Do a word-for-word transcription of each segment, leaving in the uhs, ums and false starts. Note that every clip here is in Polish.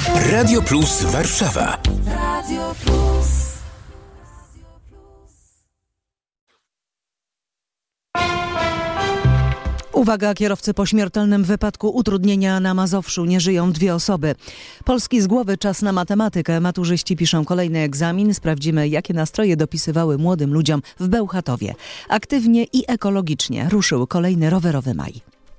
Radio Plus Warszawa. Radio Plus. Uwaga, kierowcy, po śmiertelnym wypadku utrudnienia na Mazowszu nie żyją dwie osoby. Polski z głowy, czas na matematykę. Maturzyści piszą kolejny egzamin. Sprawdzimy, jakie nastroje dopisywały młodym ludziom w Bełchatowie. Aktywnie i ekologicznie ruszył kolejny rowerowy maj.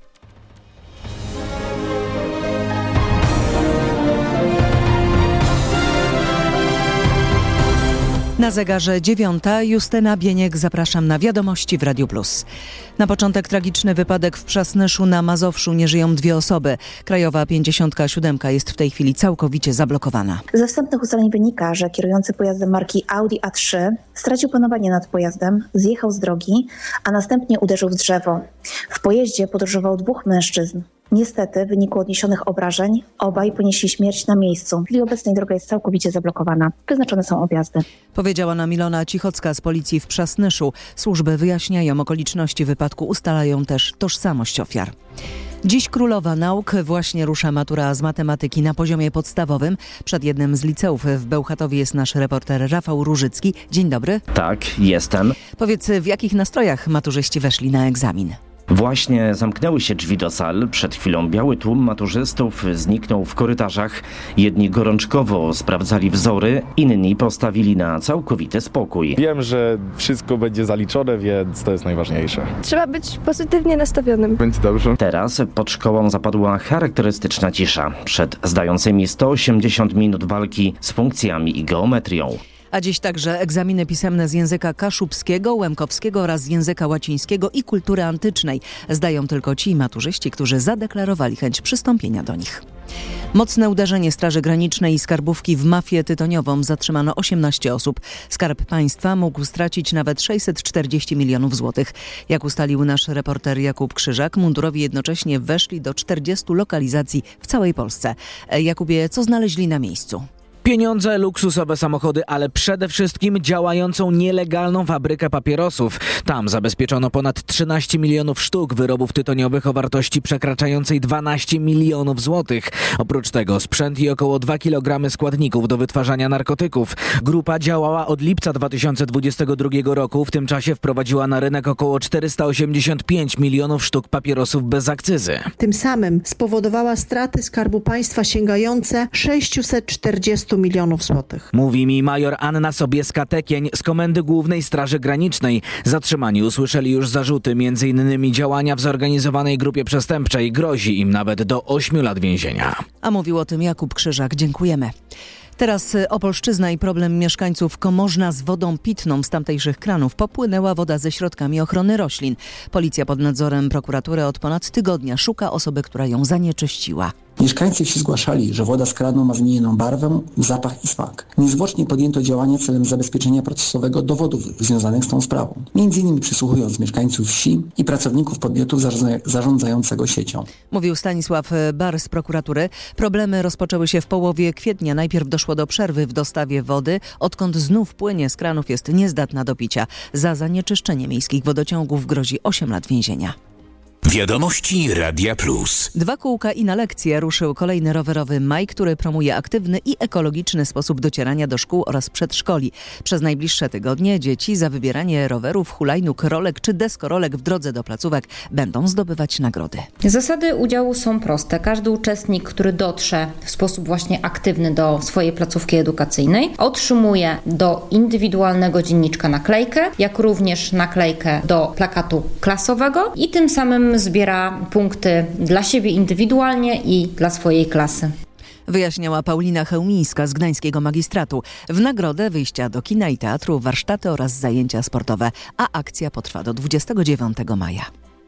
Na zegarze dziewiąta. Justyna Bieniek, zapraszam na wiadomości w Radiu Plus. Na początek tragiczny wypadek w Przasnyszu na Mazowszu. Nie żyją dwie osoby. Krajowa pięćdziesiąt siedem jest w tej chwili całkowicie zablokowana. Ze wstępnych ustaleń wynika, że kierujący pojazdem marki Audi A trzy stracił panowanie nad pojazdem, zjechał z drogi, a następnie uderzył w drzewo. W pojeździe podróżowało dwóch mężczyzn. Niestety, w wyniku odniesionych obrażeń obaj ponieśli śmierć na miejscu. W chwili obecnej droga jest całkowicie zablokowana. Wyznaczone są objazdy. Powiedziała nam Ilona Cichocka z policji w Przasnyszu. Służby wyjaśniają okoliczności wypadku, ustalają też tożsamość ofiar. Dziś królowa nauk, właśnie rusza matura z matematyki na poziomie podstawowym. Przed jednym z liceów w Bełchatowie jest nasz reporter Rafał Różycki. Dzień dobry. Tak, jestem. Powiedz, w jakich nastrojach maturzyści weszli na egzamin? Właśnie zamknęły się drzwi do sal. Przed chwilą biały tłum maturzystów zniknął w korytarzach. Jedni gorączkowo sprawdzali wzory, inni postawili na całkowity spokój. Wiem, że wszystko będzie zaliczone, więc to jest najważniejsze. Trzeba być pozytywnie nastawionym. Będzie dobrze. Teraz pod szkołą zapadła charakterystyczna cisza przed zdającymi sto osiemdziesiąt minut walki z funkcjami i geometrią. A dziś także egzaminy pisemne z języka kaszubskiego, łemkowskiego oraz z języka łacińskiego i kultury antycznej. Zdają tylko ci maturzyści, którzy zadeklarowali chęć przystąpienia do nich. Mocne uderzenie Straży Granicznej i skarbówki w mafię tytoniową. Zatrzymano osiemnaście osób. Skarb Państwa mógł stracić nawet sześćset czterdzieści milionów złotych. Jak ustalił nasz reporter Jakub Krzyżak, mundurowi jednocześnie weszli do czterdziestu lokalizacji w całej Polsce. Jakubie, co znaleźli na miejscu? Pieniądze, luksusowe samochody, ale przede wszystkim działającą nielegalną fabrykę papierosów. Tam zabezpieczono ponad trzynaście milionów sztuk wyrobów tytoniowych o wartości przekraczającej dwanaście milionów złotych. Oprócz tego sprzęt i około dwa kilogramy składników do wytwarzania narkotyków. Grupa działała od lipca dwa tysiące dwudziestego drugiego roku. W tym czasie wprowadziła na rynek około czterysta osiemdziesiąt pięć milionów sztuk papierosów bez akcyzy. Tym samym spowodowała straty Skarbu Państwa sięgające sześćset czterdzieści milionów złotych. Mówi mi major Anna Sobieska-Tekień z Komendy Głównej Straży Granicznej. Zatrzymani usłyszeli już zarzuty między innymi działania w zorganizowanej grupie przestępczej. Grozi im nawet do ośmiu lat więzienia. A mówił o tym Jakub Krzyżak. Dziękujemy. Teraz Opolszczyzna i problem mieszkańców Komorzna z wodą pitną z tamtejszych kranów. Popłynęła woda ze środkami ochrony roślin. Policja pod nadzorem prokuratury od ponad tygodnia szuka osoby, która ją zanieczyściła. Mieszkańcy wsi zgłaszali, że woda z kranu ma zmienioną barwę, zapach i smak. Niezwłocznie podjęto działania celem zabezpieczenia procesowego dowodów związanych z tą sprawą. Między innymi przysłuchując mieszkańców wsi i pracowników podmiotu zarządzającego siecią. Mówił Stanisław Bar z prokuratury. Problemy rozpoczęły się w połowie kwietnia. Najpierw doszło do przerwy w dostawie wody, odkąd znów płynie z kranów jest niezdatna do picia. Za zanieczyszczenie miejskich wodociągów grozi osiem lat więzienia. Wiadomości Radia Plus. Dwa kółka i na lekcję ruszył kolejny rowerowy maj, który promuje aktywny i ekologiczny sposób docierania do szkół oraz przedszkoli. Przez najbliższe tygodnie dzieci za wybieranie rowerów, hulajnóg, rolek czy deskorolek w drodze do placówek będą zdobywać nagrody. Zasady udziału są proste. Każdy uczestnik, który dotrze w sposób właśnie aktywny do swojej placówki edukacyjnej, otrzymuje do indywidualnego dzienniczka naklejkę, jak również naklejkę do plakatu klasowego i tym samym zbiera punkty dla siebie indywidualnie i dla swojej klasy. Wyjaśniała Paulina Chełmińska z Gdańskiego Magistratu. W nagrodę wyjścia do kina i teatru, warsztaty oraz zajęcia sportowe, a akcja potrwa do dwudziestego dziewiątego maja.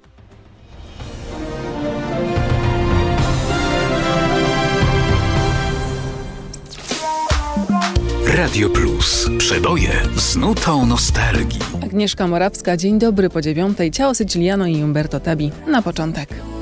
Radio Plus. Przeboje z nutą nostalgii. Agnieszka Morawska, dzień dobry po dziewiątej. Ciao Siciliano i Umberto Tabi na początek.